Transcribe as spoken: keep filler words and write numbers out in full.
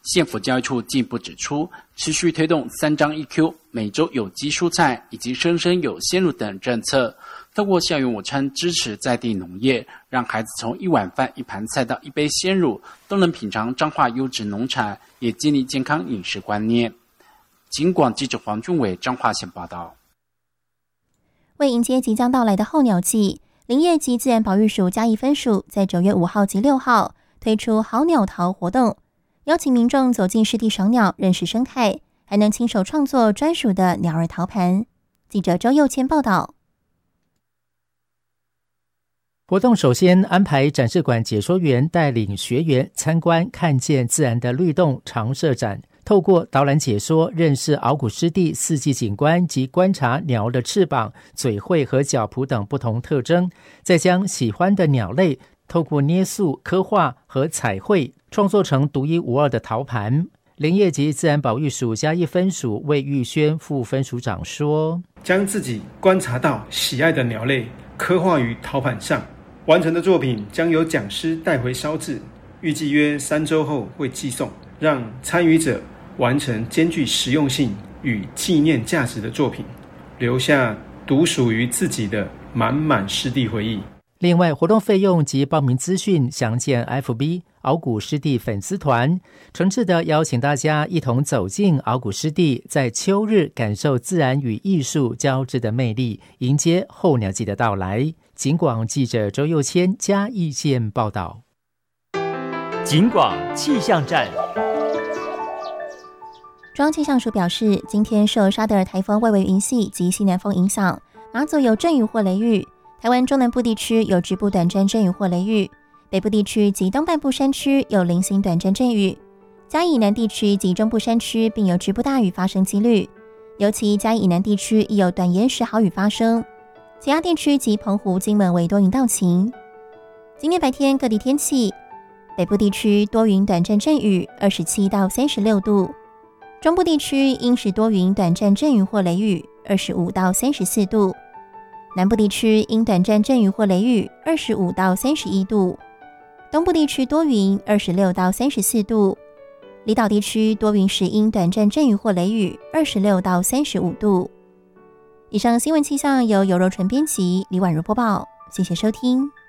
县府教育处进一步指出，持续推动三张 E Q、每周有机蔬菜以及生生有鲜乳等政策，透过校园午餐支持在地农业，让孩子从一碗饭、一盘菜到一杯鲜乳，都能品尝彰化优质农产，也建立健康饮食观念。警广记者黄俊伟彰化县报道。 为迎接即将到来的候鸟季，林业及自然保育署嘉义分署在九月五号及六号推出好鸟陶活动，邀请民众走进湿地赏鸟，认识生态，还能亲手创作专属的鸟儿陶盘。记者周佑谦报道。 活动首先安排展示馆解说员带领学员参观看见自然的律动常设展，透过导览解说认识鳌骨湿地四季景观及观察鸟的翅膀、嘴喙和脚蹼等不同特征，再将喜欢的鸟类透过捏塑、刻画和彩绘创作成独一无二的陶盘。林业及自然保育署嘉义分署魏玉轩副分署长说， 将自己观察到喜爱的鸟类刻画于陶盘上，完成的作品将由讲师带回烧制，预计约三周后会寄送，让参与者完成兼具实用性与纪念价值的作品，留下独属于自己的满满湿地回忆。 另外，活动费用及报名资讯详见 F B 鳌骨湿地粉丝团，诚挚地邀请大家一同走进鳌骨湿地，在秋日感受自然与艺术交织的魅力，迎接候鸟季的到来。警广记者周佑谦嘉义县报道。 警广气象站。 中央气象署表示，今天受沙德尔台风外围云系及西南风影响，马祖有阵雨或雷雨，台湾中南部地区有局部短暂阵雨或雷雨，北部地区及东半部山区有零星短暂阵雨，嘉义以南地区及中部山区并有局部大雨发生几率，尤其嘉义以南地区亦有短延时豪雨发生，其他地区及澎湖、金门为多云到晴。今天白天各地天气，北部地区多云短暂阵雨，二十七到三十六度，中部地区阴时多云短暂阵雨或雷雨，二十五到三十四度，南部地区阴短暂阵雨或雷雨，二十五到三十一度，东部地区多云，二十六到三十四度，离岛地区多云时阴短暂阵雨或雷雨，二十六到三十五度。以上新闻气象由游柔纯编辑，李婉如播报，谢谢收听。